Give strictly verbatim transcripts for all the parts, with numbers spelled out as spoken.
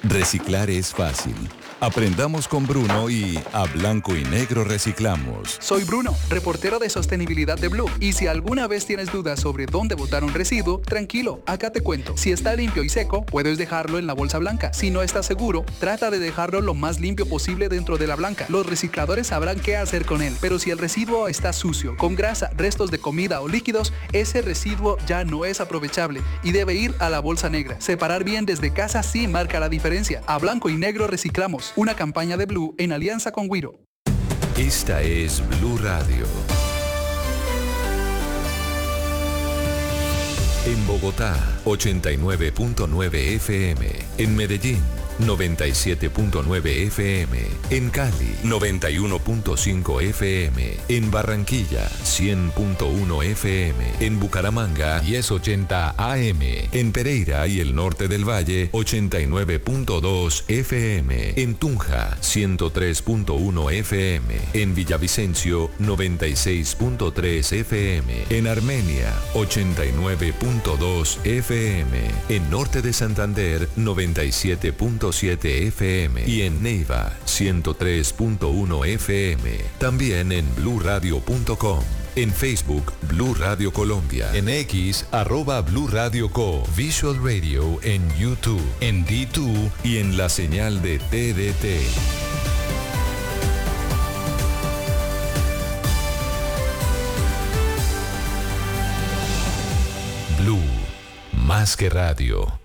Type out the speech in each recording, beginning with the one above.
Reciclar es fácil. Aprendamos con Bruno y a blanco y negro reciclamos. Soy Bruno, reportero de sostenibilidad de Blue. Y si alguna vez tienes dudas sobre dónde botar un residuo, tranquilo, acá te cuento. Si está limpio y seco, puedes dejarlo en la bolsa blanca. Si no estás seguro, trata de dejarlo lo más limpio posible dentro de la blanca. Los recicladores sabrán qué hacer con él. Pero si el residuo está sucio, con grasa, restos de comida o líquidos, ese residuo ya no es aprovechable y debe ir a la bolsa negra. Separar bien desde casa sí marca la diferencia. A blanco y negro reciclamos. Una campaña de Blue en alianza con Wiro. Esta es Blue Radio. En Bogotá, ochenta y nueve punto nueve F M. En Medellín, noventa y siete punto nueve F M. En Cali, noventa y uno punto cinco F M. En Barranquilla, cien punto uno F M. En Bucaramanga, diez ochenta A M. En Pereira y el norte del Valle, ochenta y nueve punto dos F M. En Tunja, ciento tres punto uno F M. En Villavicencio, noventa y seis punto tres F M. En Armenia, ochenta y nueve punto dos F M. En Norte de Santander, noventa y siete punto siete F M. Y en Neiva, ciento tres punto uno F M. También en blue radio punto com. En Facebook, Blue Radio Colombia. En X, arroba Blue Radio Co. Visual Radio en YouTube, en D dos y en la señal de T D T. Blue, más que radio.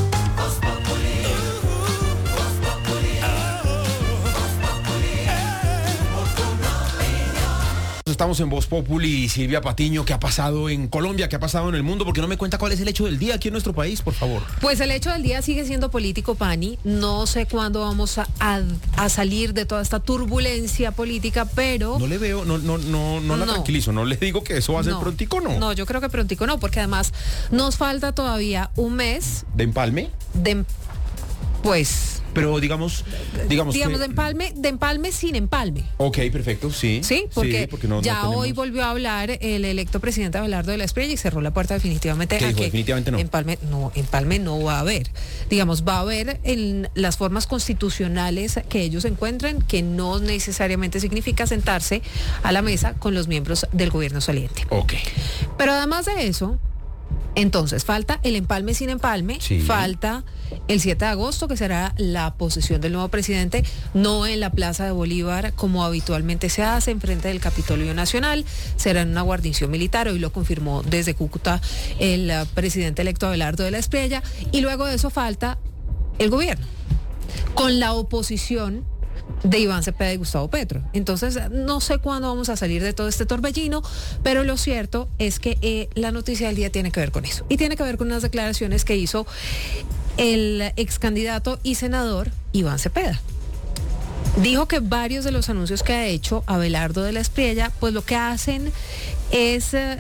Estamos en Voz Populi. Silvia Patiño, ¿qué ha pasado en Colombia? ¿Qué ha pasado en el mundo? Porque no me cuenta cuál es el hecho del día aquí en nuestro país, por favor. Pues el hecho del día sigue siendo político, Pani. No sé cuándo vamos a, a, a salir de toda esta turbulencia política, pero... No le veo, no, no, no, no la no. tranquilizo. No le digo que eso va a ser no. prontico, ¿no? No, yo creo que prontico no, porque además nos falta todavía un mes... ¿De empalme? De... Pues... Pero digamos, digamos, digamos que... de empalme, de empalme sin empalme. Ok, perfecto, sí. Sí, porque, sí, porque no, ya no tenemos... hoy volvió a hablar el electo presidente Abelardo de la Espriella y cerró la puerta definitivamente. ¿Qué a dijo? que Definitivamente no. Empalme no, empalme no va a haber. Digamos, va a haber en las formas constitucionales que ellos encuentren, que no necesariamente significa sentarse a la mesa con los miembros del gobierno saliente. Ok. Pero además de eso, entonces falta el empalme sin empalme, sí. Falta el siete de agosto, que será la posesión del nuevo presidente, no en la Plaza de Bolívar como habitualmente se hace, en frente del Capitolio Nacional, será en una guarnición militar. Hoy lo confirmó desde Cúcuta el uh, presidente electo Abelardo de la Espriella, y luego de eso falta el gobierno, con la oposición de Iván Cepeda y Gustavo Petro. Entonces, no sé cuándo vamos a salir de todo este torbellino, pero lo cierto es que eh, la noticia del día tiene que ver con eso. Y tiene que ver con unas declaraciones que hizo el ex candidato y senador Iván Cepeda. Dijo que varios de los anuncios que ha hecho Abelardo de la Espriella, pues lo que hacen es... Eh,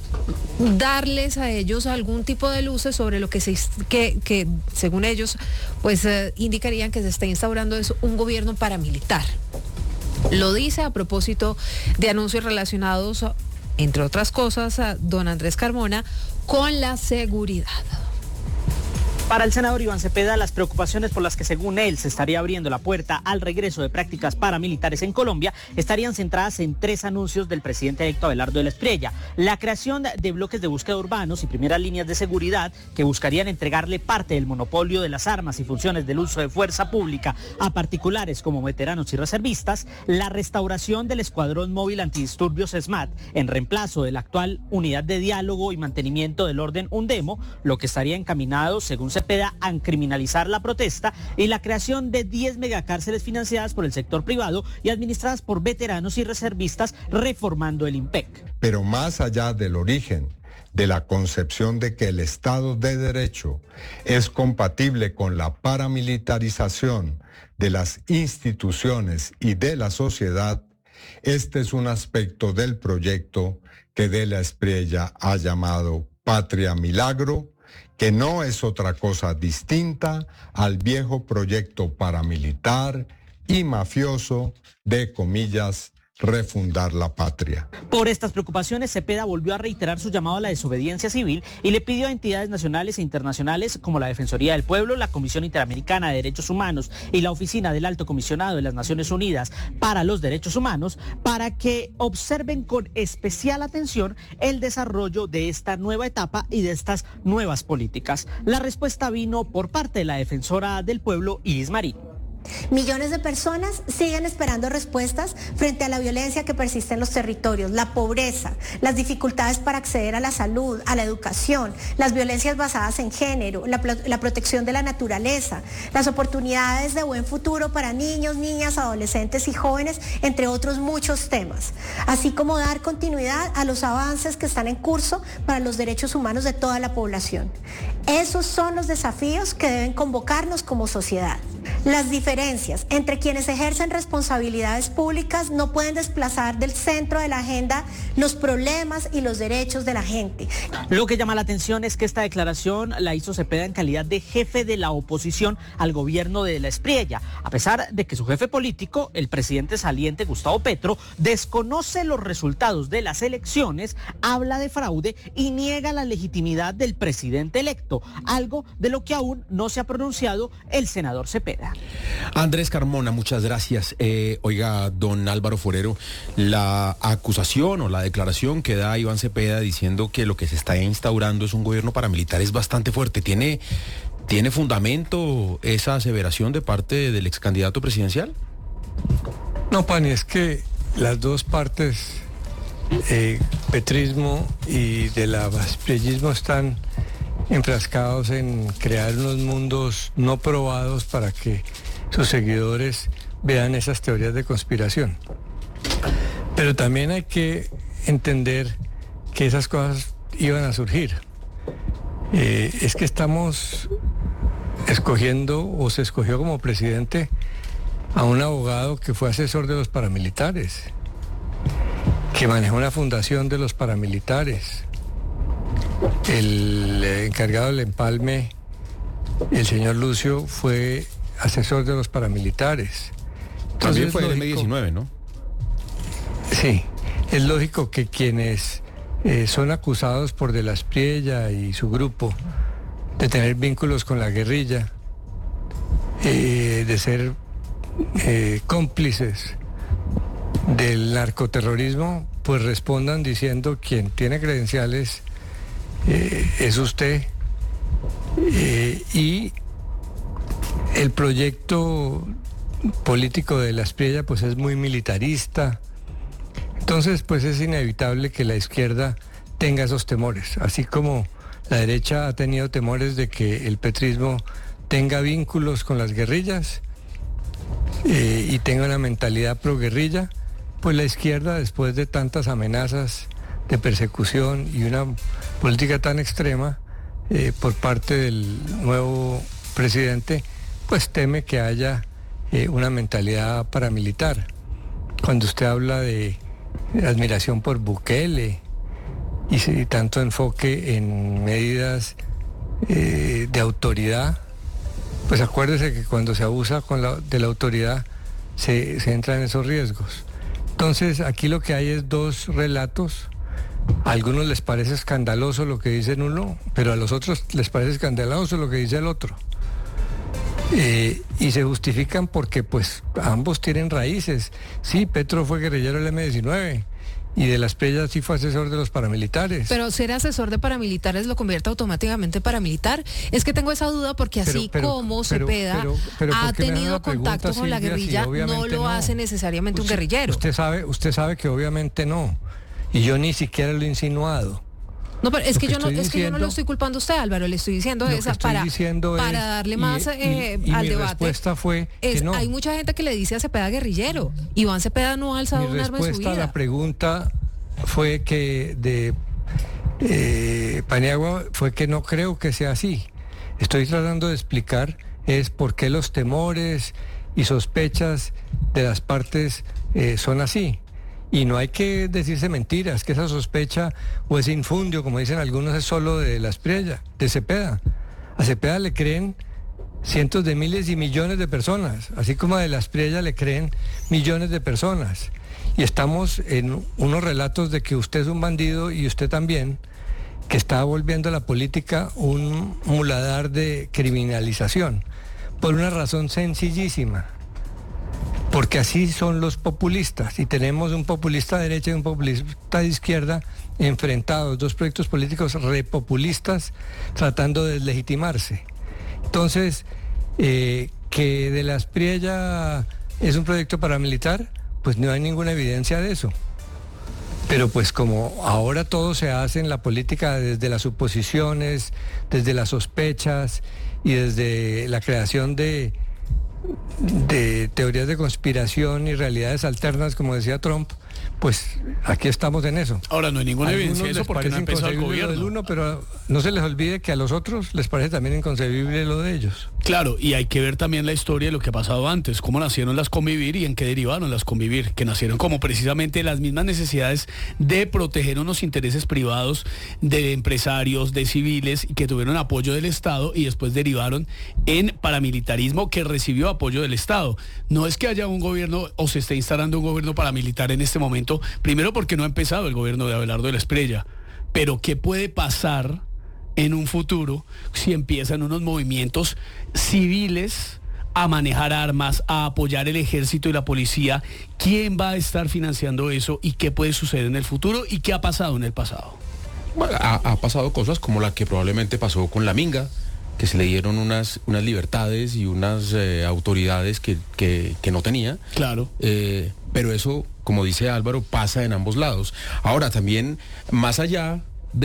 darles a ellos algún tipo de luces sobre lo que se que, que según ellos pues eh, indicarían que se está instaurando es un gobierno paramilitar. Lo dice a propósito de anuncios relacionados, entre otras cosas, a don Andrés Carmona, con la seguridad. Para el senador Iván Cepeda, las preocupaciones por las que según él se estaría abriendo la puerta al regreso de prácticas paramilitares en Colombia estarían centradas en tres anuncios del presidente electo Abelardo de la Espriella: la creación de bloques de búsqueda urbanos y primeras líneas de seguridad que buscarían entregarle parte del monopolio de las armas y funciones del uso de fuerza pública a particulares como veteranos y reservistas; la restauración del Escuadrón Móvil Antidisturbios SMAT en reemplazo de la actual Unidad de Diálogo y Mantenimiento del Orden UNDEMO, lo que estaría encaminado, según Cepeda, a criminalizar la protesta; y la creación de diez megacárceles financiadas por el sector privado y administradas por veteranos y reservistas, reformando el IMPEC. Pero más allá del origen de la concepción de que el Estado de Derecho es compatible con la paramilitarización de las instituciones y de la sociedad, este es un aspecto del proyecto que de la Espriella ha llamado Patria Milagro, que no es otra cosa distinta al viejo proyecto paramilitar y mafioso de, comillas, refundar la patria. Por estas preocupaciones, Cepeda volvió a reiterar su llamado a la desobediencia civil y le pidió a entidades nacionales e internacionales como la Defensoría del Pueblo, la Comisión Interamericana de Derechos Humanos y la Oficina del Alto Comisionado de las Naciones Unidas para los Derechos Humanos para que observen con especial atención el desarrollo de esta nueva etapa y de estas nuevas políticas. La respuesta vino por parte de la Defensora del Pueblo, Iris Marín. Millones de personas siguen esperando respuestas frente a la violencia que persiste en los territorios, la pobreza, las dificultades para acceder a la salud, a la educación, las violencias basadas en género, la, la protección de la naturaleza, las oportunidades de buen futuro para niños, niñas, adolescentes y jóvenes, entre otros muchos temas, así como dar continuidad a los avances que están en curso para los derechos humanos de toda la población. Esos son los desafíos que deben convocarnos como sociedad. Las diferencias entre quienes ejercen responsabilidades públicas no pueden desplazar del centro de la agenda los problemas y los derechos de la gente. Lo que llama la atención es que esta declaración la hizo Cepeda en calidad de jefe de la oposición al gobierno de la Espriella, a pesar de que su jefe político, el presidente saliente Gustavo Petro, desconoce los resultados de las elecciones, habla de fraude y niega la legitimidad del presidente electo, algo de lo que aún no se ha pronunciado el senador Cepeda. Andrés Carmona, muchas gracias. Eh, oiga, don Álvaro Forero, la acusación o la declaración que da Iván Cepeda diciendo que lo que se está instaurando es un gobierno paramilitar es bastante fuerte. ¿Tiene, ¿tiene fundamento esa aseveración de parte del ex candidato presidencial? No, Pani, es que las dos partes, eh, petrismo y del aspriellismo, están enfrascados en crear unos mundos no probados para que sus seguidores vean esas teorías de conspiración. Pero también hay que entender que esas cosas iban a surgir. Eh, es que estamos escogiendo, o se escogió como presidente, a un abogado que fue asesor de los paramilitares, que manejó una fundación de los paramilitares. El encargado del empalme, el señor Lucio, fue asesor de los paramilitares. Entonces, también fue el eme diecinueve, ¿no? Sí, es lógico que quienes eh, son acusados por De la Espriella y su grupo de tener vínculos con la guerrilla, eh, de ser eh, cómplices del narcoterrorismo, pues respondan diciendo: quien tiene credenciales Eh, es usted, eh, y el proyecto político de la Espriella pues es muy militarista. Entonces pues es inevitable que la izquierda tenga esos temores, así como la derecha ha tenido temores de que el petrismo tenga vínculos con las guerrillas eh, y tenga una mentalidad pro guerrilla. Pues la izquierda, después de tantas amenazas de persecución y una política tan extrema eh, por parte del nuevo presidente, pues teme que haya eh, una mentalidad paramilitar. Cuando usted habla de admiración por Bukele y, y tanto enfoque en medidas eh, de autoridad, pues acuérdese que cuando se abusa con la, de la autoridad se, se entra en esos riesgos. Entonces aquí lo que hay es dos relatos. A algunos les parece escandaloso lo que dicen uno, pero a los otros les parece escandaloso lo que dice el otro. Eh, y se justifican porque pues ambos tienen raíces. Sí, Petro fue guerrillero del eme diecinueve y De la Espriella sí fue asesor de los paramilitares. Pero ser asesor de paramilitares lo convierte automáticamente en paramilitar. Es que tengo esa duda porque así pero, pero, como pero, Cepeda pero, pero, ha tenido contacto con la guerrilla, si no lo no. hace necesariamente usted, un guerrillero. Usted sabe, usted sabe que obviamente no. Y yo ni siquiera lo he insinuado. No, pero es que, que yo no es diciendo, que yo no lo estoy culpando a usted, Álvaro, le estoy diciendo esa para, para es, darle más y, eh, y, y al mi debate. Respuesta fue es, que no. Hay mucha gente que le dice a Cepeda guerrillero. Iván Cepeda no ha alzado un arma en su vida. Mi respuesta a la pregunta fue que de eh, Paniagua fue que no creo que sea así. Estoy tratando de explicar es por qué los temores y sospechas de las partes eh, son así. Y no hay que decirse mentiras, que esa sospecha o ese infundio, como dicen algunos, es solo de la Espriella, de Cepeda. A Cepeda le creen cientos de miles y millones de personas, así como a De la Espriella le creen millones de personas. y estamos en unos relatos de que usted es un bandido y usted también, que está volviendo a la política un muladar de criminalización, por una razón sencillísima, porque así son los populistas, y tenemos un populista de derecha y un populista de izquierda enfrentados, dos proyectos políticos repopulistas tratando de deslegitimarse. Entonces, eh, que de la Aspriella es un proyecto paramilitar, pues no hay ninguna evidencia de eso. Pero pues como ahora todo se hace en la política desde las suposiciones, desde las sospechas y desde la creación de, de teorías de conspiración y realidades alternas, como decía Trump, pues aquí estamos en eso. Ahora no hay ninguna evidencia de eso porque no ha empezado el gobierno. Del uno, pero no se les olvide que a los otros les parece también inconcebible lo de ellos. Claro, y hay que ver también la historia de lo que ha pasado antes, cómo nacieron las Convivir y en qué derivaron las Convivir, que nacieron como precisamente las mismas necesidades de proteger unos intereses privados de empresarios, de civiles, y que tuvieron apoyo del Estado y después derivaron en paramilitarismo que recibió apoyo del Estado. No es que haya un gobierno o se esté instalando un gobierno paramilitar en este momento, primero porque no ha empezado el gobierno de Abelardo de la Espriella, pero ¿qué puede pasar en un futuro si empiezan unos movimientos civiles a manejar armas, a apoyar el ejército y la policía? ¿Quién va a estar financiando eso y qué puede suceder en el futuro y qué ha pasado en el pasado? Bueno, ha, ha pasado cosas como la que probablemente pasó con la Minga, que se le dieron unas, unas libertades y unas eh, autoridades que, que, que no tenía. Claro. Eh, pero eso, como dice Álvaro, pasa en ambos lados. Ahora, también, más allá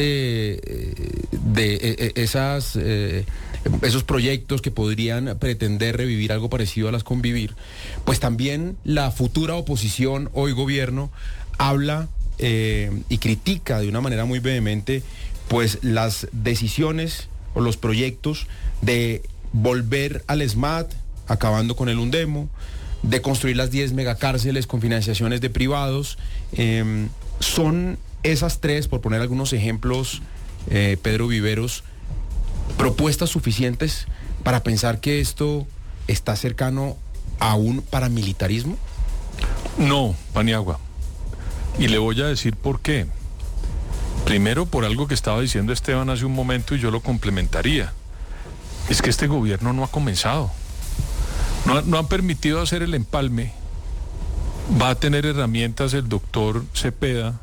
de, de esas, eh, esos proyectos que podrían pretender revivir algo parecido a las Convivir, pues también la futura oposición, hoy gobierno, habla eh, y critica de una manera muy vehemente pues las decisiones o los proyectos de volver al SMAT, acabando con el Undemo, de construir las diez megacárceles con financiaciones de privados. Eh, son esas tres, por poner algunos ejemplos, eh, Pedro Viveros, propuestas suficientes para pensar que esto está cercano a un paramilitarismo. No, Paniagua. Y le voy a decir por qué. Primero, por algo que estaba diciendo Esteban hace un momento y yo lo complementaría. Es que este gobierno no ha comenzado. No, no han permitido hacer el empalme. Va a tener herramientas el doctor Cepeda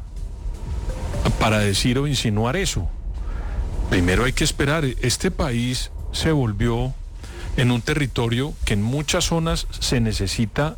para decir o insinuar eso. Primero hay que esperar. Este país se volvió en un territorio que en muchas zonas se necesita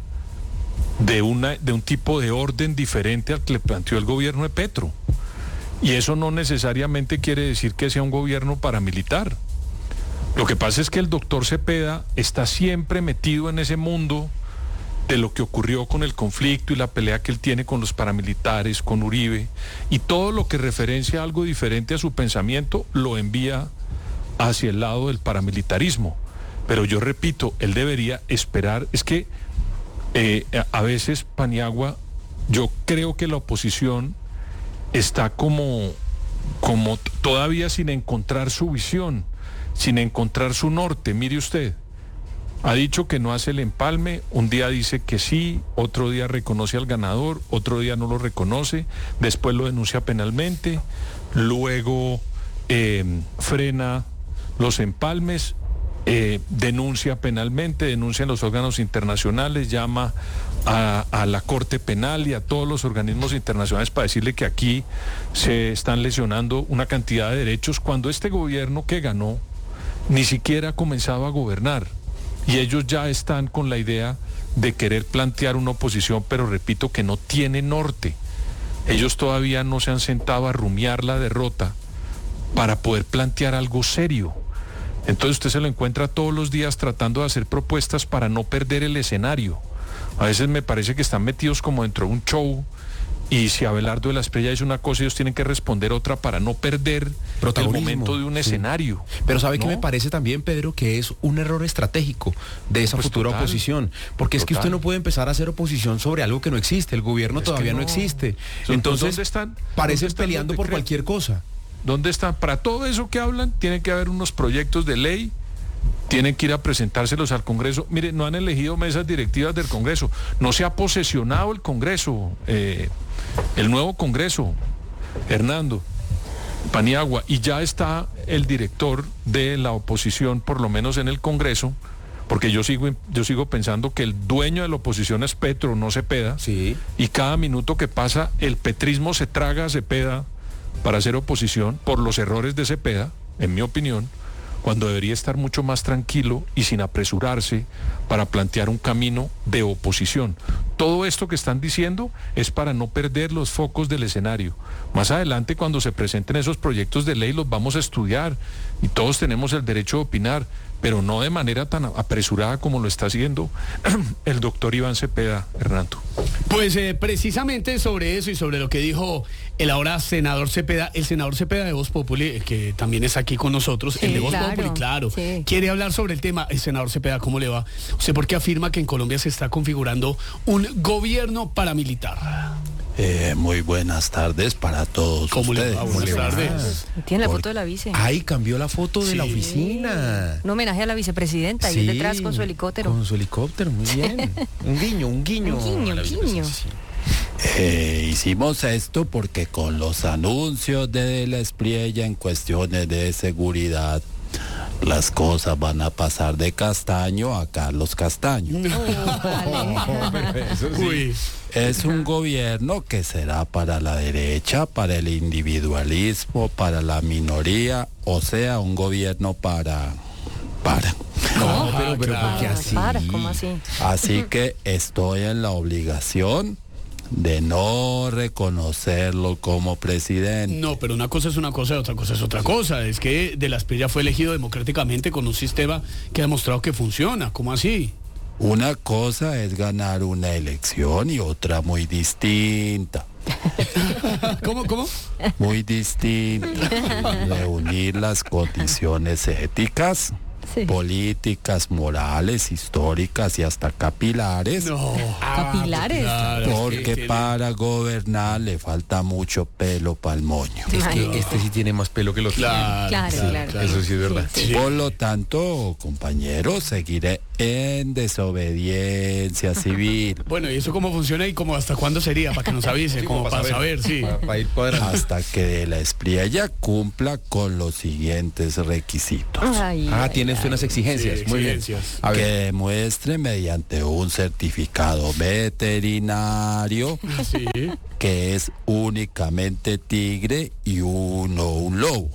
de, una, de un tipo de orden diferente al que le planteó el gobierno de Petro. Y eso no necesariamente quiere decir que sea un gobierno paramilitar. Lo que pasa es que el doctor Cepeda está siempre metido en ese mundo de lo que ocurrió con el conflicto y la pelea que él tiene con los paramilitares, con Uribe, y todo lo que referencia a algo diferente a su pensamiento lo envía hacia el lado del paramilitarismo. Pero yo repito, él debería esperar. Es que eh, a veces, Paniagua, yo creo que la oposición está como, como todavía sin encontrar su visión, sin encontrar su norte. Mire usted, ha dicho que no hace el empalme, un día dice que sí, otro día reconoce al ganador, otro día no lo reconoce, después lo denuncia penalmente, luego eh, frena los empalmes, eh, denuncia penalmente, denuncia en los órganos internacionales, llama a, a la Corte Penal y a todos los organismos internacionales para decirle que aquí se están lesionando una cantidad de derechos, cuando este gobierno que ganó ni siquiera ha comenzado a gobernar. Y ellos ya están con la idea de querer plantear una oposición, pero repito que no tiene norte. Ellos todavía no se han sentado a rumiar la derrota para poder plantear algo serio. Entonces usted se lo encuentra todos los días tratando de hacer propuestas para no perder el escenario. A veces me parece que están metidos como dentro de un show, y si Abelardo de la Espriella dice una cosa, ellos tienen que responder otra para no perder el momento de un sí. escenario. Pero ¿sabe ¿no? qué me parece también, Pedro? Que es un error estratégico de esa pues futura total, oposición. Porque total. Es que usted no puede empezar a hacer oposición sobre algo que no existe. El gobierno es todavía no. no existe. Entonces, ¿dónde están? Parecen ¿Dónde peleando por cualquier cosa. ¿Dónde están? Para todo eso que hablan, tiene que haber unos proyectos de ley tienen que ir a presentárselos al Congreso. Mire, no han elegido mesas directivas del Congreso, no se ha posesionado el Congreso, eh, el nuevo Congreso, Hernando, Paniagua, y ya está el director de la oposición, por lo menos en el Congreso, porque yo sigo, yo sigo pensando que el dueño de la oposición es Petro, no Cepeda, sí. Y cada minuto que pasa el petrismo se traga a Cepeda para hacer oposición por los errores de Cepeda, en mi opinión, cuando debería estar mucho más tranquilo y sin apresurarse para plantear un camino de oposición. Todo esto que están diciendo es para no perder los focos del escenario. Más adelante, cuando se presenten esos proyectos de ley, los vamos a estudiar y todos tenemos el derecho de opinar, pero no de manera tan apresurada como lo está haciendo el doctor Iván Cepeda, Hernando. Pues eh, precisamente sobre eso y sobre lo que dijo el ahora senador Cepeda, el senador Cepeda de Voz Populi, que también está aquí con nosotros, sí, el de Voz claro, Populi, claro, sí. Quiere hablar sobre el tema. El senador Cepeda, ¿cómo le va? Usted porque afirma que en Colombia se está configurando un gobierno paramilitar. Eh, muy buenas tardes para todos ¿Cómo ustedes. Le va? Buenas tardes. Tiene la foto de la vice. Ay, cambió la foto de Sí. la oficina. Un homenaje a la vicepresidenta, Sí, y él detrás con su helicóptero. Con su helicóptero, muy bien. Un guiño, un guiño. Un guiño, a la un guiño. vicepresidencia, sí. Eh, hicimos esto porque con los anuncios de la Espriella en cuestiones de seguridad, las cosas van a pasar de Castaño a Carlos Castaño. Eso sí. Uy. Es un gobierno que será para la derecha, para el individualismo, para la minoría, o sea, un gobierno para... para. No, Ah, pero, pero claro. ¿por qué así? Para, ¿cómo así? Así que estoy en la obligación de no reconocerlo como presidente. No, pero una cosa es una cosa y otra cosa es otra cosa. Es que De la Espriella fue elegido democráticamente con un sistema que ha demostrado que funciona. ¿Cómo así? Una cosa es ganar una elección y otra muy distinta. ¿Cómo, cómo? Muy distinta. Reunir las condiciones éticas, Sí. políticas, morales, históricas y hasta capilares. No. Capilares. Claro, es que Porque tiene- para gobernar le falta mucho pelo pa'l moño. Es que Ay. este sí tiene más pelo que los Claro, Claro, claro. Eso sí es verdad. Sí. Por lo tanto, compañeros, seguiré en desobediencia civil Bueno, ¿y eso cómo funciona y cómo hasta cuándo sería? Para que nos avise, como para saber, sí. Para, para ir cuadrando. hasta que De la Espriella cumpla con los siguientes requisitos. Ay, Ah, ay, tiene usted unas exigencias. Sí, Muy bien. exigencias. A Que ver. demuestre mediante un certificado veterinario Sí. que es únicamente tigre y uno un lobo.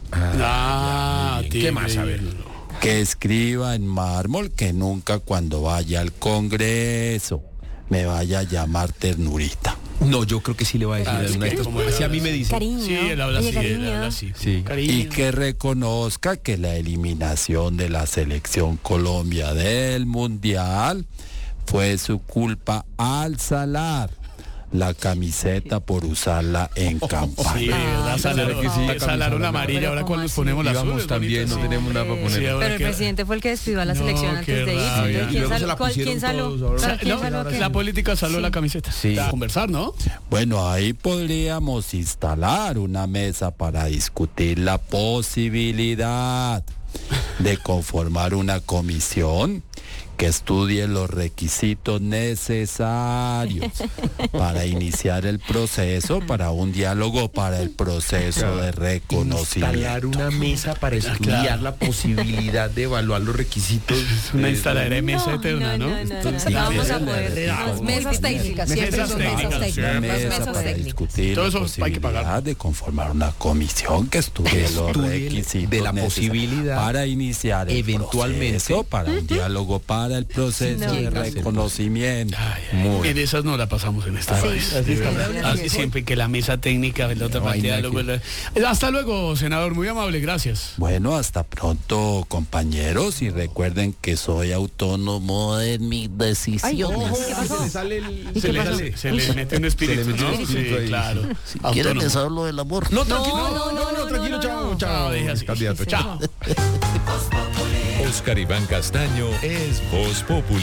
Ah, ¿Qué tigre. más? A ver. Que escriba en mármol que nunca cuando vaya al Congreso me vaya a llamar ternurita. No, yo creo que sí le va a decir Ah, es alguna de que estas. como Así a mí él me habla dice. Cariño. Sí, él habla Oye, así, él cariño. habla así. Sí. Cariño. Y que reconozca que la eliminación de la selección Colombia del Mundial fue su culpa al salar la camiseta por usarla en Sí, campaña. ¿verdad? Salaron, claro que sí. salaron la amarilla, Pero ahora ¿cómo cuando nos así? ponemos la azul. Íbamos es también, bonita, no sí. tenemos nada para Sí, poner. ahora Pero el queda- presidente fue el que despidió a la No, selección qué antes de ir. rabia. Entonces, Y ¿quién luego se saló? la ¿Cuál- pusieron ¿Quién saló? todos ahora. ¿Pero quién No, saló qué? la política saló la camiseta. Sí. A conversar, ¿no? Bueno, ahí podríamos instalar una mesa para discutir la posibilidad de conformar una comisión que estudie los requisitos necesarios para iniciar el proceso, para un diálogo para el proceso de reconocimiento. Instalar una mesa para estudiar claro. la posibilidad de evaluar los requisitos. Una de- instaladera de mesa eterna, ¿no? No, no, no, no, Sí, no vamos mesa a poder. de- No, Mesas técnicas, siempre Mesas son mesas técnicas, técnicas. Una Las mesa mesas para técnicas. discutir Todo la eso hay que posibilidad pagarlo. de conformar una comisión que estudie los Estudie requisitos de la necesarios posibilidad, para iniciar el eventualmente, proceso, para un diálogo para el proceso No, de no. reconocimiento. Ay, ay, Muy en esas no la pasamos en esta Sí. país. Así de verdad. está. Así siempre que la mesa técnica, la otra No hay parte nada diálogo, la- Hasta luego, senador, muy amable, gracias. Bueno, hasta pronto, compañeros, y recuerden que soy autónomo en mis decisiones. Ay, ¿qué pasó? Se le sale el. ¿Y Se qué le, pasó? se, se le mete un espíritu, Se le mete ¿no? un espíritu Sí, ahí. claro. Si quieren Autónomo. les hablo del amor. No, tranquilo, No, no, no, no, no, no, tranquilo, no, chao, no. chao. No, deje así. Candidato, Chao. Oscar Iván Castaño es Voz Populi.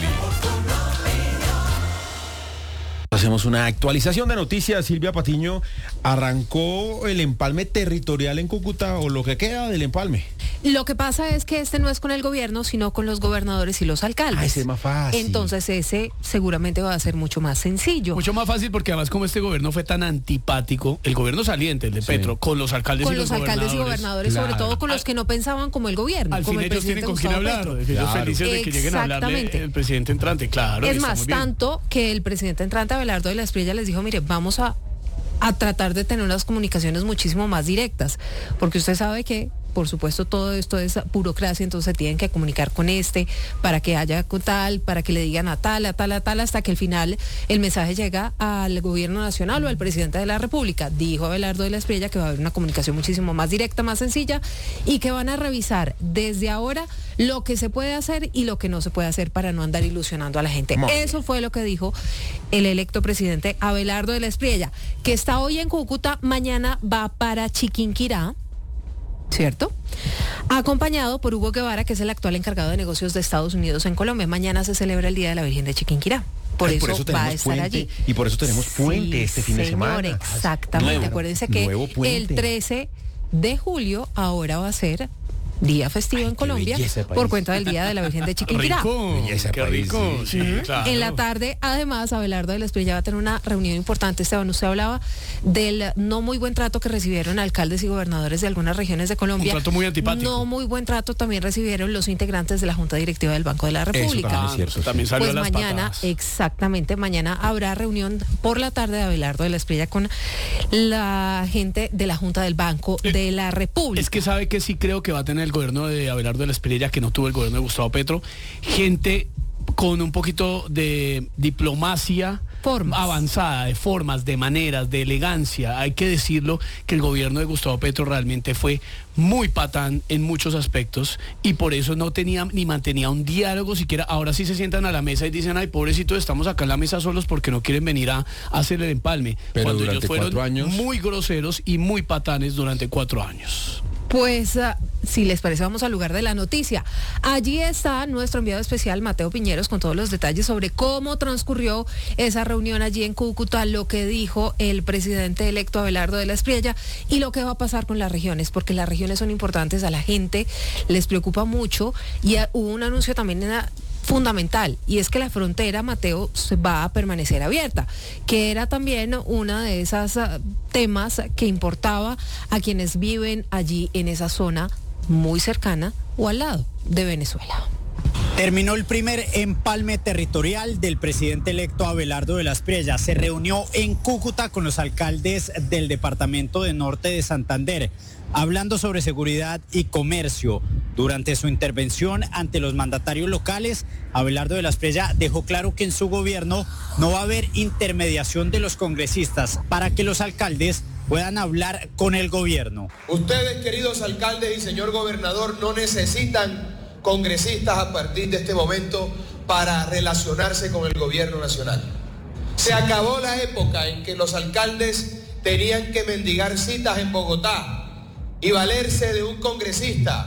Hacemos una actualización de noticias. Silvia Patiño, ¿arrancó el empalme territorial en Cúcuta o lo que queda del empalme? Lo que pasa es que este no es con el gobierno, sino con los gobernadores y los alcaldes. Ah, ese es más fácil. Entonces ese seguramente va a ser mucho más sencillo. Mucho más fácil porque además como este gobierno fue tan antipático, el gobierno saliente, el de Sí. Petro, con los alcaldes Con y los, los alcaldes y gobernadores, Claro. sobre todo con los que no pensaban como el gobierno, Al como fin el ellos tienen presidente con quién Gustavo hablar, Petro. de que ellos Claro. felices de que lleguen a hablarle Exactamente. el presidente entrante, claro. Es y más, estamos bien. tanto que el presidente entrante Abelardo de la Espriella les dijo, mire, vamos a, a tratar de tener unas comunicaciones muchísimo más directas, porque usted sabe que, por supuesto, todo esto es burocracia, entonces se tienen que comunicar con este para que haya tal, para que le digan a tal, a tal, a tal, hasta que al final el mensaje llega al gobierno nacional o al presidente de la República. Dijo Abelardo de la Espriella que va a haber una comunicación muchísimo más directa, más sencilla, y que van a revisar desde ahora lo que se puede hacer y lo que no se puede hacer para no andar ilusionando a la gente. Muy bien. Eso fue lo que dijo el electo presidente Abelardo de la Espriella, que está hoy en Cúcuta, mañana va para Chiquinquirá, ¿cierto? Acompañado por Hugo Guevara, que es el actual encargado de negocios de Estados Unidos en Colombia. Mañana se celebra el Día de la Virgen de Chiquinquirá. Por, Ay, eso, va a tenemos estar puente, allí. y por eso tenemos puente Sí, este fin de señor, semana. Exactamente. Nuevo, Acuérdense que nuevo puente. el trece de julio ahora va a ser día festivo Ay, en qué Colombia belleza de país. por cuenta del Día de la Virgen de Chiquinquirá. Rico, Belleza de qué país, rico, sí. sí, claro. En la tarde, además, Abelardo de la Espriella va a tener una reunión importante. Esteban, usted hablaba del no muy buen trato que recibieron alcaldes y gobernadores de algunas regiones de Colombia. Un trato muy antipático. No muy buen trato también recibieron los integrantes de la Junta Directiva del Banco de la República. también Ah, es cierto, eso también sí. salió Pues a las mañana, patadas. exactamente, mañana habrá reunión por la tarde de Abelardo de la Espriella con la gente de la Junta del Banco de la República. Es que sabe que sí creo que va a tener el gobierno de Abelardo de la Espriella, que no tuvo el gobierno de Gustavo Petro, gente con un poquito de diplomacia Formas. avanzada, de formas, de maneras, de elegancia. Hay que decirlo que el gobierno de Gustavo Petro realmente fue muy patán en muchos aspectos y por eso no tenía ni mantenía un diálogo siquiera. Ahora sí se sientan a la mesa y dicen, ay, pobrecitos, estamos acá en la mesa solos porque no quieren venir a, a hacer el empalme. Pero Cuando durante ellos fueron cuatro años. muy groseros y muy patanes durante cuatro años. Pues, uh, si les parece, vamos al lugar de la noticia. Allí está nuestro enviado especial, Mateo Piñeros, con todos los detalles sobre cómo transcurrió esa reunión allí en Cúcuta, lo que dijo el presidente electo Abelardo de la Espriella y lo que va a pasar con las regiones, porque las regiones son importantes, a la gente les preocupa mucho y uh, hubo un anuncio también en la fundamental, y es que la frontera, Mateo, se va a permanecer abierta, que era también una de esas uh, temas que importaba a quienes viven allí en esa zona muy cercana o al lado de Venezuela. Terminó el primer empalme territorial del presidente electo Abelardo de la Espriella. Se reunió en Cúcuta con los alcaldes del departamento de Norte de Santander, hablando sobre seguridad y comercio. Durante su intervención ante los mandatarios locales, Abelardo de la Espriella dejó claro que en su gobierno no va a haber intermediación de los congresistas para que los alcaldes puedan hablar con el gobierno. Ustedes, queridos alcaldes y señor gobernador, no necesitan congresistas a partir de este momento para relacionarse con el gobierno nacional. Se acabó la época en que los alcaldes tenían que mendigar citas en Bogotá y valerse de un congresista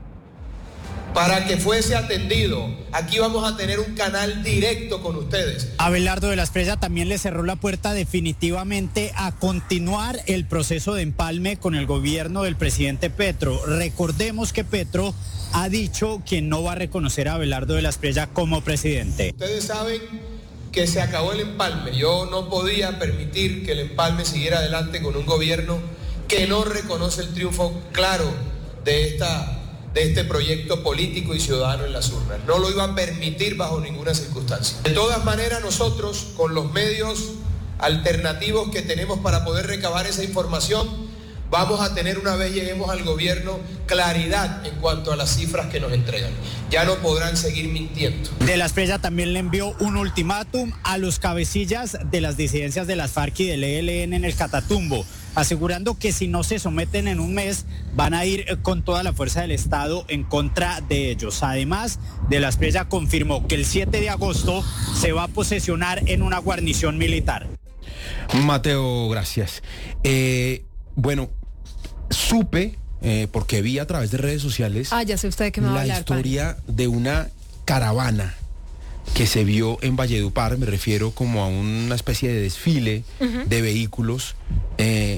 para que fuese atendido. Aquí vamos a tener un canal directo con ustedes. Abelardo de la Espriella también le cerró la puerta definitivamente a continuar el proceso de empalme con el gobierno del presidente Petro. Recordemos que Petro ha dicho que no va a reconocer a Abelardo de la Espriella como presidente. Ustedes saben que se acabó el empalme. Yo no podía permitir que el empalme siguiera adelante con un gobierno que no reconoce el triunfo claro de esta de este proyecto político y ciudadano en las urnas. No lo iba a permitir bajo ninguna circunstancia. De todas maneras, nosotros, con los medios alternativos que tenemos para poder recabar esa información, vamos a tener, una vez lleguemos al gobierno, claridad en cuanto a las cifras que nos entregan. Ya no podrán seguir mintiendo. De la Espriella también le envió un ultimátum a los cabecillas de las disidencias de las FARC y del E L N en el Catatumbo, asegurando que si no se someten en un mes, van a ir con toda la fuerza del Estado en contra de ellos. Además, de la Espriella confirmó que el siete de agosto se va a posesionar en una guarnición militar. Mateo, gracias. Eh, bueno, supe, eh, porque vi a través de redes sociales, Ah, ya sé usted de qué me va a la hablar, historia de una caravana que se vio en Valledupar. Me refiero como a una especie de desfile Ujú. de vehículos eh,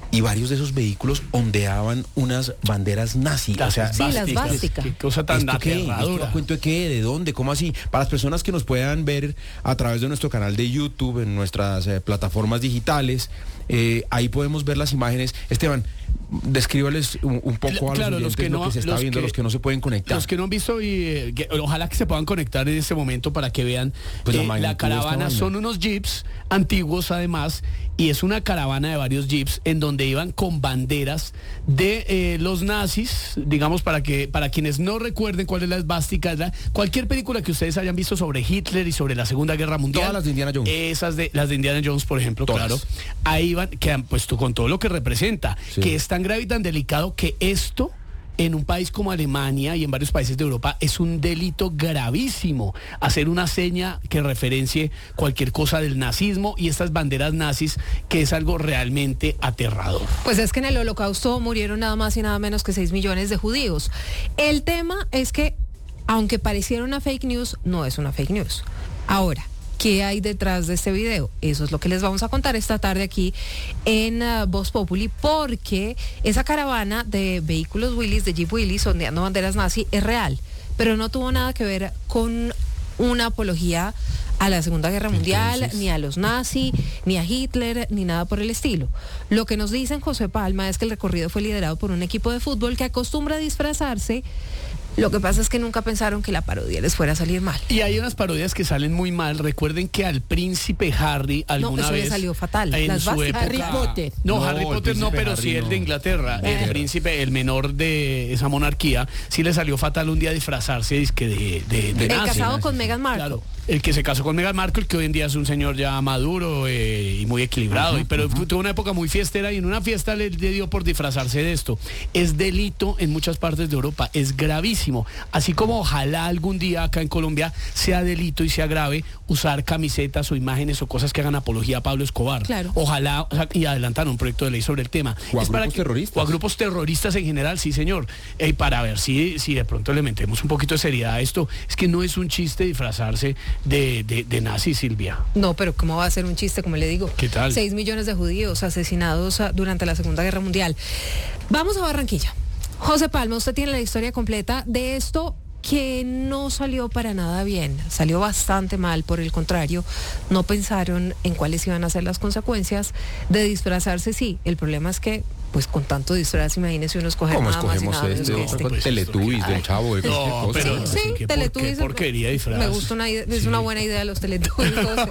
y varios de esos vehículos ondeaban unas banderas nazi. Las o sea, sí, las básicas. Qué cosa tan ¿esto qué? aterradora. ¿Esto a cuento de qué? ¿De dónde? ¿Cómo así? Para las personas que nos puedan ver a través de nuestro canal de YouTube, en nuestras eh, plataformas digitales, eh, ahí podemos ver las imágenes. Esteban, descríbales un, un poco a Claro, los, los que lo no- que se está los viendo, que- los que no se pueden conectar. Los que no han visto, y, eh, que- ojalá que se puedan conectar en este momento para que vean. Pues la eh, magnitud la de esta caravana vaina. son unos jeeps antiguos además, y es una caravana de varios jeeps en donde iban con banderas de eh, los nazis, digamos, para que para quienes no recuerden cuál es la esvástica, es la- cualquier película que ustedes hayan visto sobre Hitler y sobre la Segunda Guerra Mundial. Todas las de Indiana Jones. Esas de las de Indiana Jones, por ejemplo, Todas. claro. Ahí van, que han puesto con todo lo que representa, Sí. que es tan grave y tan delicado que esto en un país como Alemania y en varios países de Europa es un delito gravísimo hacer una seña que referencie cualquier cosa del nazismo y estas banderas nazis, que es algo realmente aterrador. Pues es que en el Holocausto murieron nada más y nada menos que seis millones de judíos. El tema es que, aunque pareciera una fake news, no es una fake news. Ahora, ¿qué hay detrás de este video? Eso es lo que les vamos a contar esta tarde aquí en uh, Voz Populi, porque esa caravana de vehículos Willys, de Jeep Willys, ondeando banderas nazi, es real, pero no tuvo nada que ver con una apología a la Segunda Guerra Mundial, Entonces, ni a los nazis, ni a Hitler, ni nada por el estilo. Lo que nos dicen José Palma es que el recorrido fue liderado por un equipo de fútbol que acostumbra a disfrazarse. Lo que pasa es que nunca pensaron que la parodia les fuera a salir mal. Y hay unas parodias que salen muy mal. Recuerden que al príncipe Harry alguna eso le vez salió fatal. en Las su básicas. época. Harry Potter. No, No, Harry el Potter no, príncipe pero Harry sí el no. de Inglaterra. Eh. El príncipe, el menor de esa monarquía, sí le salió fatal un día disfrazarse dizque de, de, de El nazi. casado con Meghan Markle. Claro, el que se casó con Meghan Markle, que hoy en día es un señor ya maduro eh, y muy equilibrado, y- pero tuvo una época muy fiestera y en una fiesta le, le dio por disfrazarse de esto. Es delito en muchas partes de Europa, es gravísimo. Así como ojalá algún día acá en Colombia sea delito y sea grave usar camisetas o imágenes o cosas que hagan apología a Pablo Escobar. Claro. Ojalá, o sea, y adelantar un proyecto de ley sobre el tema. O a Es para grupos que- terroristas. O a grupos terroristas en general, sí señor. Eh, para ver si, si de pronto le metemos un poquito de seriedad a esto. Es que no es un chiste disfrazarse de, de, de nazi, Silvia. No, pero ¿cómo va a ser un chiste, como le digo? ¿Qué tal? Seis millones de judíos asesinados ah, durante la Segunda Guerra Mundial. Vamos a Barranquilla. José Palma, usted tiene la historia completa de esto que no salió para nada bien, salió bastante mal. Por el contrario, no pensaron en cuáles iban a ser las consecuencias de disfrazarse. Sí, el problema es que, pues con tanto disfraz, imagínese uno escoger ¿Cómo nada más y escogemos nada menos este? que Otro este. con Pues, Teletubbies ay. del Chavo, de cualquier No, cosa. pero- Sí, qué por- Teletubbies. qué porquería de disfraz. Me gusta una idea, es Sí. una buena idea los Teletubbies. José.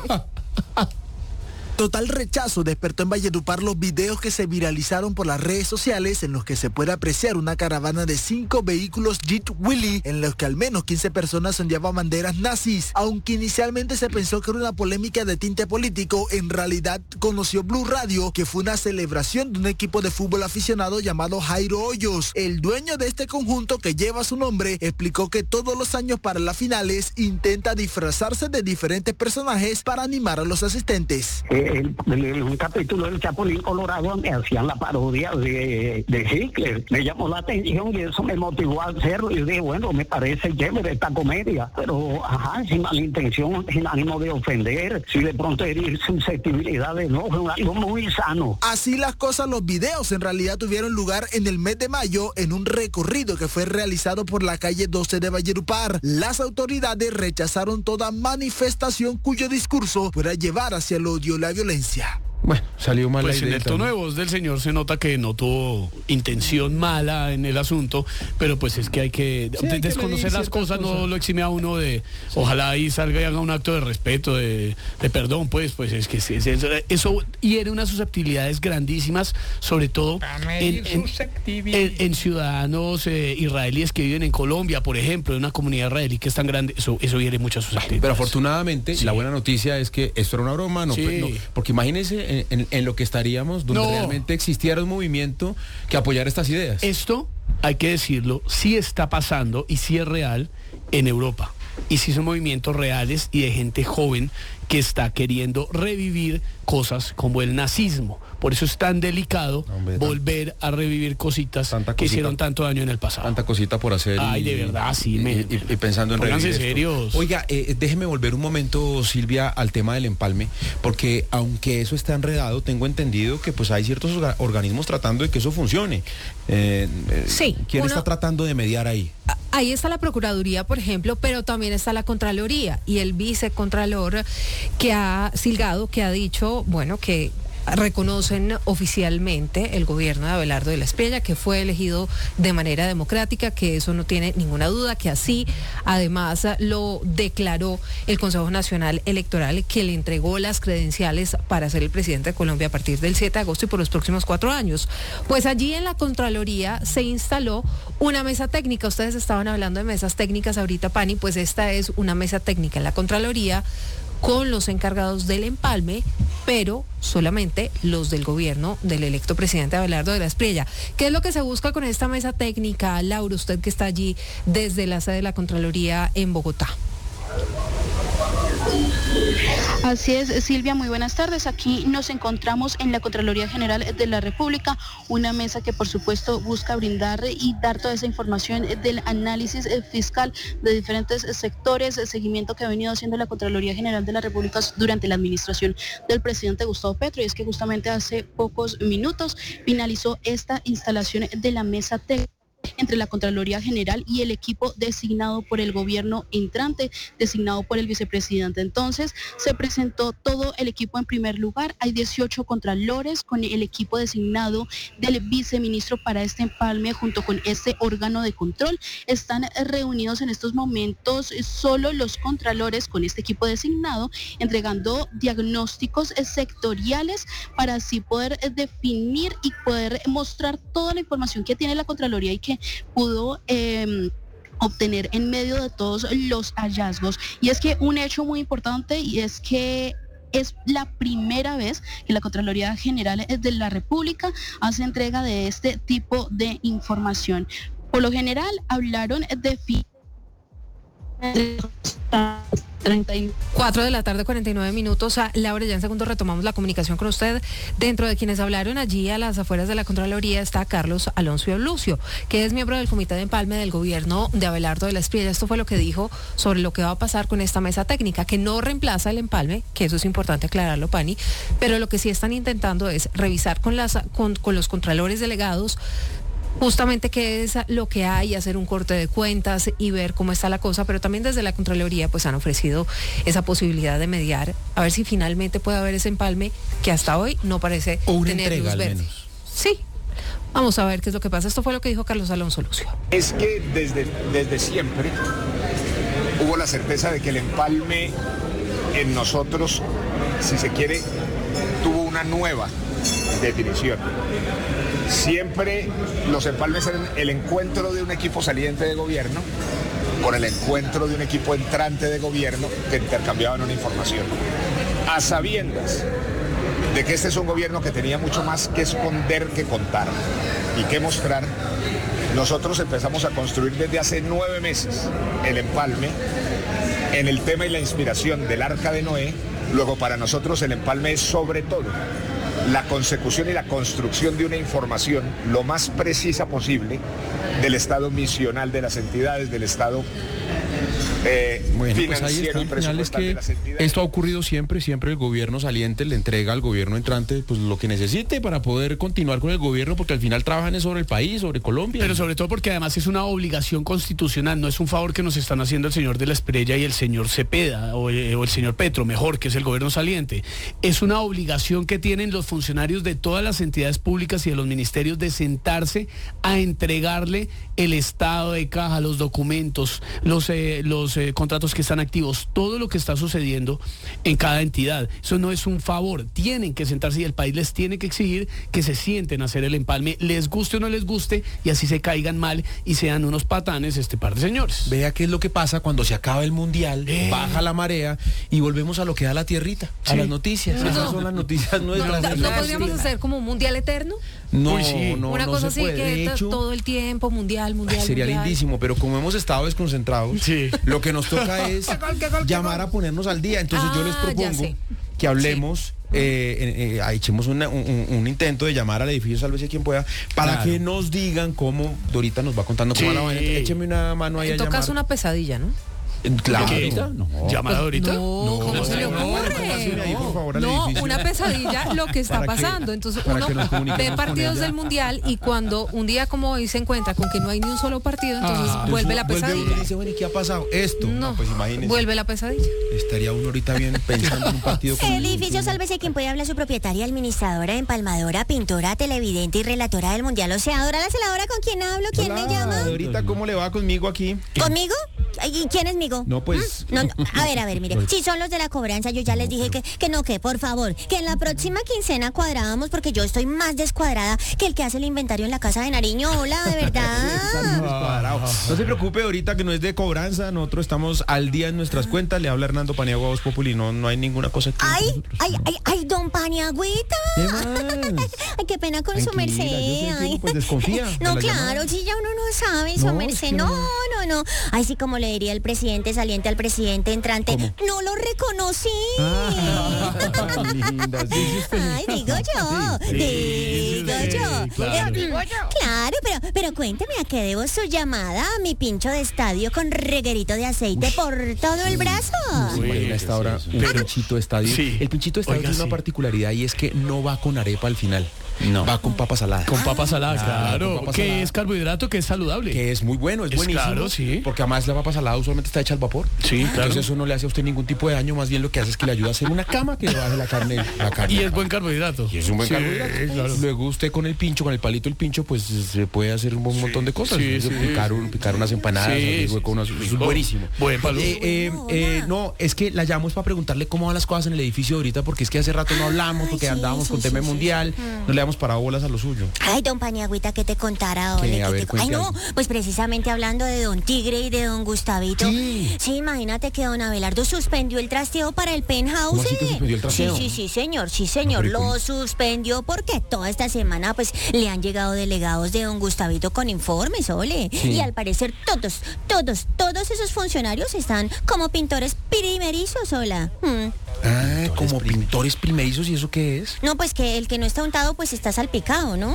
Total rechazo despertó en Valledupar los videos que se viralizaron por las redes sociales en los que se puede apreciar una caravana de cinco vehículos Jeep Willys en los que al menos quince personas ondeaban banderas nazis. Aunque inicialmente se pensó que era una polémica de tinte político, en realidad conoció Blue Radio que fue una celebración de un equipo de fútbol aficionado llamado Jairo Hoyos. El dueño de este conjunto, que lleva su nombre, explicó que todos los años para las finales intenta disfrazarse de diferentes personajes para animar a los asistentes. El, el- el- un capítulo del Chapulín Colorado donde hacían la parodia de, de Hitler. Me llamó la atención y eso me motivó a hacerlo. Y dije, bueno, me parece chévere esta comedia, pero ajá, sin mala intención, sin ánimo de ofender, si de pronto herir susceptibilidades, no, fue algo muy sano. Así las cosas, los videos en realidad tuvieron lugar en el mes de mayo en un recorrido que fue realizado por la calle doce de Valledupar. Las autoridades rechazaron toda manifestación cuyo discurso pueda llevar hacia el odio y la violencia. Bueno, salió mal Pues la en idea el tono de también. voz del señor se nota que no tuvo intención mala en el asunto, pero pues es que hay que, Sí, hay que desconocer medir las ciertas cosas, no cosas. lo exime a uno de, ojalá ahí salga y haga un acto de respeto, de, de perdón, pues, pues es que es- es- es- eso hiere unas susceptibilidades grandísimas, sobre todo en, en- en- en ciudadanos eh, israelíes que viven en Colombia, por ejemplo, en una comunidad israelí que es tan grande, eso, eso hiere muchas susceptibilidades. Pero afortunadamente, Sí. la buena noticia es que esto era una broma, no, Sí. fue- no, porque imagínense en, en- en lo que estaríamos donde No. realmente existiera un movimiento que apoyara estas ideas. Esto, hay que decirlo, sí está pasando y sí es real en Europa. y sí son movimientos reales y de gente joven que está queriendo revivir cosas como el nazismo. Por eso es tan delicado Hombre, volver a revivir cositas que cosita, hicieron tanto daño en el pasado. Tanta cosita por hacer. Ay, y, de verdad, sí. Y, Me, y, y pensando en pónganse revivir serios. Esto. Oiga, eh, déjeme volver un momento, Silvia, al tema del empalme, porque aunque eso está enredado, tengo entendido que pues hay ciertos organismos tratando de que eso funcione. Eh, sí. ¿Quién uno, está tratando de mediar ahí? Ahí está la Procuraduría, por ejemplo, pero también está la Contraloría y el vicecontralor que ha Silgado, que ha dicho, bueno, que reconocen oficialmente el gobierno de Abelardo de la Espriella, que fue elegido de manera democrática, que eso no tiene ninguna duda, que así además lo declaró el Consejo Nacional Electoral, que le entregó las credenciales para ser el presidente de Colombia a partir del siete de agosto y por los próximos cuatro años. Pues allí en la Contraloría se instaló una mesa técnica. Ustedes estaban hablando de mesas técnicas ahorita, Pani, pues esta es una mesa técnica en la Contraloría con los encargados del empalme, pero solamente los del gobierno del electo presidente Abelardo de la Espriella. ¿Qué es lo que se busca con esta mesa técnica, Laura, usted que está allí desde la sede de la Contraloría en Bogotá? Así es, Silvia, muy buenas tardes. Aquí nos encontramos en la Contraloría General de la República, una mesa que por supuesto busca brindar y dar toda esa información del análisis fiscal de diferentes sectores, el seguimiento que ha venido haciendo la Contraloría General de la República durante la administración del presidente Gustavo Petro. Y es que justamente hace pocos minutos finalizó esta instalación de la mesa técnica entre la Contraloría General y el equipo designado por el gobierno entrante, designado por el vicepresidente. Entonces, se presentó todo el equipo en primer lugar. Hay dieciocho contralores con el equipo designado del viceministro para este empalme junto con este órgano de control. Están reunidos en estos momentos solo los contralores con este equipo designado, entregando diagnósticos sectoriales para así poder definir y poder mostrar toda la información que tiene la Contraloría y que pudo eh, obtener en medio de todos los hallazgos. Y es que un hecho muy importante y es que es la primera vez que la Contraloría General de la República hace entrega de este tipo de información. Por lo general hablaron de treinta y cuatro de la tarde, cuarenta y nueve minutos. A Laura, ya en segundo retomamos la comunicación con usted. Dentro de quienes hablaron allí a las afueras de la Contraloría está Carlos Alonso Lucio, que es miembro del Comité de Empalme del gobierno de Abelardo de la Espriella. Esto fue lo que dijo sobre lo que va a pasar con esta mesa técnica, que no reemplaza el empalme, que eso es importante aclararlo, Pani, pero lo que sí están intentando es revisar con, las, con, con los contralores delegados justamente qué es lo que hay, hacer un corte de cuentas y ver cómo está la cosa, pero también desde la Contraloría pues han ofrecido esa posibilidad de mediar, a ver si finalmente puede haber ese empalme que hasta hoy no parece o una tener entrega, luz verde. al menos. Sí, vamos a ver qué es lo que pasa. Esto fue lo que dijo Carlos Alonso Lucio. Es que desde, desde siempre hubo la certeza de que el empalme en nosotros, si se quiere, tuvo una nueva definición. Siempre los empalmes eran el encuentro de un equipo saliente de gobierno con el encuentro de un equipo entrante de gobierno que intercambiaban una información. A sabiendas de que este es un gobierno que tenía mucho más que esconder que contar y que mostrar, nosotros empezamos a construir desde hace nueve meses el empalme en el tema y la inspiración del Arca de Noé. Luego para nosotros el empalme es sobre todo la consecución y la construcción de una información lo más precisa posible del estado misional de las entidades, del estado eh, bueno, financiero pues ahí está, y presupuestal es que de las entidades. Esto ha ocurrido siempre, siempre el gobierno saliente le entrega al gobierno entrante pues lo que necesite para poder continuar con el gobierno, porque al final trabajan es sobre el país, sobre Colombia. Pero sobre todo porque además es una obligación constitucional, no es un favor que nos están haciendo el señor de la Espriella y el señor Cepeda, o, eh, o el señor Petro, mejor, que es el gobierno saliente. Es una obligación que tienen los funcionarios de todas las entidades públicas y de los ministerios de sentarse a entregarle el estado de caja, los documentos, los, eh, los eh, contratos que están activos, todo lo que está sucediendo en cada entidad. Eso no es un favor, tienen que sentarse y el país les tiene que exigir que se sienten a hacer el empalme, les guste o no les guste, y así se caigan mal y sean unos patanes este par de señores. Vea qué es lo que pasa cuando se acaba el mundial, eh. baja la marea y volvemos a lo que da la tierrita, a sí. las noticias. No. Esas son las noticias nuestras. ¿No, no, ¿no podríamos hacer como un mundial eterno? No, Uy, sí. no, Una no cosa se así puede. que De hecho, todo el tiempo, mundial, mundial, ay, sería mundial. lindísimo, pero como hemos estado desconcentrados, sí. lo que que nos toca es llamar a ponernos al día. Entonces Ah, yo les ya propongo sé. que hablemos, eh, eh, eh, echemos una- un, un- un intento de llamar al edificio Sálvese quien pueda, para Claro. que nos digan cómo, Dorita nos va contando cómo Sí. la vaina. Écheme una mano ahí a En todo llamar. caso, una pesadilla, ¿no? Claro. ¿Qué? No. ¿Llamada ahorita? No, ¿cómo se le ocurre? Páseme ahí, por favor, al No, edificio. una pesadilla lo que está Para que- pasando. Entonces para uno que nos comuniquemos ve con partidos ella. del Mundial y cuando un día como hoy se encuentra con que no hay ni un solo partido, entonces Ah, vuelve entonces la vuelve uno y pesadilla. dice, bueno, ¿y qué ha pasado? Esto. No, pues imagínense. vuelve la pesadilla. Estaría uno ahorita bien pensando en un partido con El edificio Sálvese quien puede habla su propietaria, administradora, empalmadora, pintora, televidente y relatora del Mundial. O sea, Dora la celadora, ¿con quién hablo? ¿Quién me llama? Dorita, ¿cómo le va conmigo aquí? ¿Conmigo? ¿Y quién es migo? No, pues... No, no, a ver, a ver, mire, si son los de la cobranza, yo ya les dije que, que no, que por favor, que en la próxima quincena cuadrábamos porque yo estoy más descuadrada que el que hace el inventario en la casa de Nariño. Hola, de verdad. Descuadrado. No se preocupe ahorita que no es de cobranza, nosotros estamos al día en nuestras cuentas, le habla Hernando Paniagua, Voz Populi, no, no hay ninguna cosa aquí. Ay, ay, ay, ay, don Paniagüita. Ay, qué pena con su Tranquila, merced. yo siempre Ay. digo, pues, desconfía de No, la claro, llamada. si ya uno no sabe, su No, merced. es que No, no. no, no. Ay, sí, como le diría el presidente saliente al presidente entrante. No lo reconocí. Linda, sí, sí, usted. Ay, digo yo, Sí, digo sí, yo. claro. Eh, Claro, pero, pero cuénteme a qué debo su llamada, mi pincho de estadio con reguerito de aceite por todo el brazo. Se imagina a esta hora un pinchito de estadio. Sí. El pinchito de estadio Oiga, tiene sí. una particularidad y es que no va con arepa al final. No. Va con papa salada. Con papa salada, claro. con papa que salada. es carbohidrato, que es saludable. Que es muy bueno, es, Es buenísimo. claro, sí. Porque además la papa salada usualmente está hecha al vapor. Sí, claro. Entonces eso no le hace a usted ningún tipo de daño, más bien lo que hace es que le ayuda a hacer una cama que le baje la carne. La carne Y es buen carbohidrato. Y es un buen Sí, carbohidrato. claro. Luego usted con el pincho, con el palito del pincho, pues se puede hacer un buen montón de cosas. sí, Eso, sí. picar, un- picar unas empanadas, Sí, abrir sí, hueco, unas- sí, eso es rico. buenísimo. Buen palo. Eh, eh, eh, no, es que la llamo es para preguntarle cómo van las cosas en el edificio ahorita, porque es que hace rato no hablamos, porque sí, andábamos sí, con sí, tema sí, mundial, sí. no le damos para bolas a lo suyo. Ay, don Paniagüita, que te contara ahora. ¿Qué? que A ver, te- Ay, cuente no, algo. pues precisamente hablando de don Tigre y de don Gustavito. Sí. Sí, imagínate que don Abelardo suspendió el trasteo para el penthouse. ¿Cómo así que suspendió el trasteo? Sí, sí, sí, señor, sí, señor. No, pero ¿y Lo cómo? suspendió porque toda esta semana, pues, le han llegado delegados de don Gustavito con informes, ole. Sí. Y al parecer todos, todos, todos esos funcionarios están como pintores primerizos, hola. Hmm. Ah, como pintores primerizos, ¿y eso qué es? No, pues que el que no está untado, pues está salpicado, ¿no?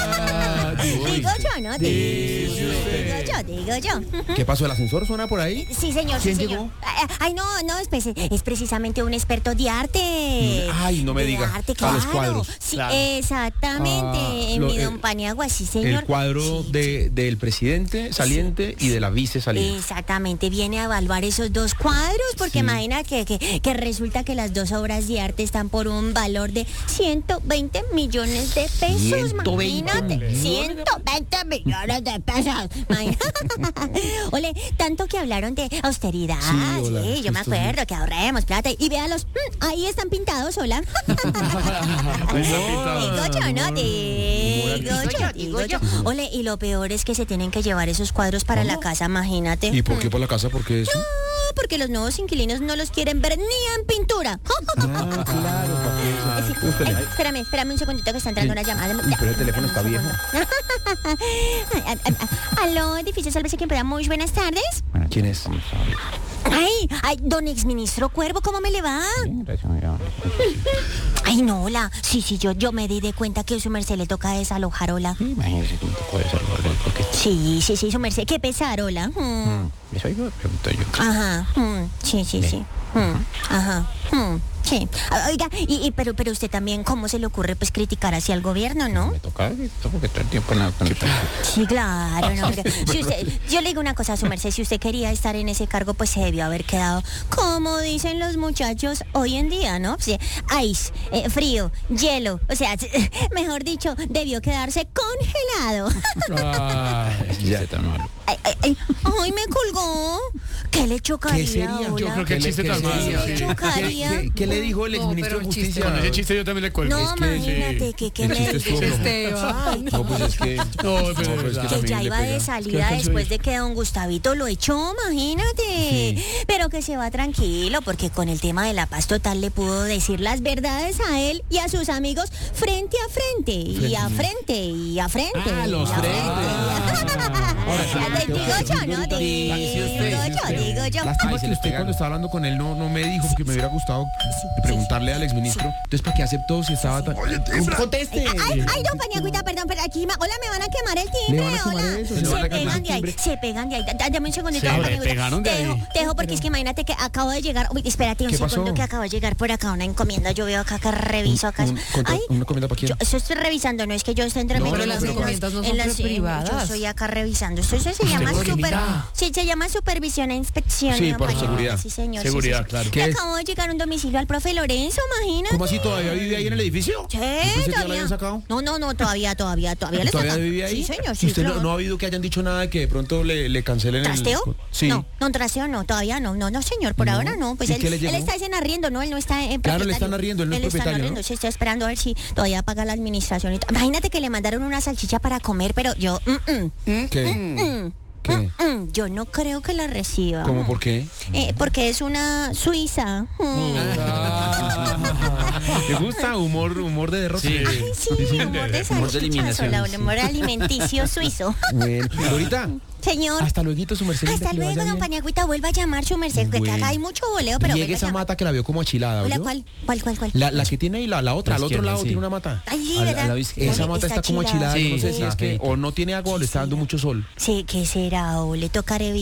Ah, digo yo, ¿no? Digo yo, digo yo. ¿Qué pasó? ¿El ascensor suena por ahí? Sí, señor, ¿Quién sí, llegó? señor. Ay, ay, no, no, es, pues, es precisamente un experto de arte. Ay, no me De diga. arte, Para los claro. cuadros. Sí, Claro. exactamente. Ah, lo- mi eh, don Paniagua, sí, señor. El cuadro de, del presidente saliente y de la vice saliente. Exactamente, viene a evaluar esos dos cuadros, porque Sí. imagina que, que, que resulta que las dos obras de arte están por un valor de ciento veinte millones de pesos. ciento veinte Imagínate, millones. ciento veinte millones de pesos. Imagínate. Ole, tanto que hablaron de austeridad. Sí, Sí, hola, yo me esto es- acuerdo que ahorremos plata. Y véalos, mm, ahí están pintados, hola. Digo yo, ¿no? Digo yo, digo yo. Ole, y lo peor es que se tienen que llevar esos cuadros para la casa, imagínate. ¿Y por qué Mm. por la casa? ¿Por qué eso? No, porque los nuevos inquilinos no los quieren ver ni en pintura. Ah, claro, papi. Sí. Ústele. Ay, espérame, espérame un segundito que está entrando una llamada. Uy, pero el teléfono está viejo. Aló, edificio Sálvese quien pueda. Muy buenas tardes. ¿Quién es? Ay, ay, don exministro Cuervo, ¿cómo me le va? Ay, no, hola. Sí, sí, yo, yo me di de cuenta que su merced le toca desalojar, hola. Imagínese que me tocó desalojar porque... Sí, sí, sí, su merced. ¿Qué pesar, hola? Mm. Eso iba a preguntar yo. Ajá, mm, sí, sí, sí. Mm, ajá, mm, sí. Ah, Oiga, y, y- pero, pero usted también, ¿cómo se le ocurre pues criticar hacia el gobierno, no? Me tocaba tengo que estar tiempo en la... Sí, claro, no, mire, si usted, yo le digo una cosa a su merced, si usted quería estar en ese cargo, pues se debió haber quedado, como dicen los muchachos hoy en día, ¿no? Sí, ice, eh, frío, hielo, o sea, mejor dicho, debió quedarse congelado. Ya está malo. Ay, ay, ay, ay, me colgó. ¿Qué le chocaría? ¿Qué sería? Hola? Yo creo que el chiste ¿Qué tan le- malo. qué ¿Qué le- le chocaría? ¿Qué- qué le le dijo el exministro de Justicia? Con ese chiste yo también le cuelgo. No, Es que- imagínate sí. que, que El me chiste estuvo flojo. Esteban. No, pues es que... No, No, pero, pero es que Que también ya le iba pega. de salida ¿Qué después de que don Gustavito lo echó, imagínate. Pero que se va tranquilo, porque con el tema de la paz total le pudo decir las verdades a él y a sus amigos frente a frente, y a frente, y a frente. Ah, los y a frente. Digo yo, ¿no? Digo yo, digo yo. Lástima que usted cuando estaba hablando con él no, no me dijo, porque me hubiera gustado preguntarle al exministro. Entonces, ¿para qué aceptó si estaba tan... ¡Conteste! Ay, ay, don Paniagüita, perdón, pero aquí, ma- hola, me van a quemar el timbre, ¿Le van a quemar hola. eso? ¿Le van Se a quemar pegan el de ahí, timbre? se pegan de ahí. Da- Dame un segundito, Se don le Paniagüita. pegaron de Te ahí. dejo, te dejo porque es que imagínate que acabo de llegar. Uy, espérate un ¿Qué pasó? segundo que acabo de llegar por acá una encomienda. Yo veo acá que reviso acá. Un- contra- Ay, ¿Una comida para quién? yo eso estoy revisando, no es que yo esté entre No, medio no, en no, las pero encomiendas no en son las- en- privadas. Yo estoy acá revisando. Esto, eso se llama por qué super, mira? sí, se llama supervisión e inspección. Sí, don por Paniagüita. seguridad. Sí, señor. sí, Seguridad, sí, sí. claro. Que ¿Qué es? acabo de llegar a un domicilio al profe Lorenzo, imagínate. ¿Cómo así todavía vive ahí en el edificio? Sí, Yo pensé que ya lo todavía. habían sacado. No, no, no, todavía, todavía, todavía le ¿Todavía sacan. vive ahí? Sí, señor, ¿Y sí, usted no, claro. no ha oído que hayan dicho nada de que de pronto le, le cancelen ¿Trasteo? el... Sí. No, no, trasteo no, todavía no, no, no, señor, por No. ahora no. Pues ¿Y él, qué le él llegó? está en arriendo, ¿no? Él no está en Claro, le propietario. están arriendo, él no es está en propietario, arriendo, ¿no? sí, estoy esperando a ver si todavía paga la administración y todo. Imagínate que le mandaron una salchicha para comer, pero yo, mm, mm, ¿Qué? mm, mm, ¿Qué? mm, yo no creo que la reciba. ¿Cómo por qué? Eh, porque es una suiza. Mm. ¿Te gusta? Humor, humor de derrota. Sí. Ay, sí, humor de Humor de salchichazo, eliminación, la- sí. humor alimenticio suizo. Bueno, ahorita. Señor. Hasta luego, su merced. Hasta que le luego, vaya don bien. Paniagüita, vuelva a llamar su merced, que Bueno. acá hay mucho boleo, pero Riegue vuelva a esa llamar. mata que la vio como achilada, Hola, ¿oyó? ¿cuál? ¿Cuál, cuál, cuál? La, la que tiene ahí, la, la otra, La al otro izquierda, lado sí. tiene una mata. Ay, sí, A la- a ¿verdad? la izquierda. Esa mata está como achilada, Sí, yo no sé si sí, es que está o no tiene agua o le está dando mucho sol. Sí, ¿qué será? O le toca revisar.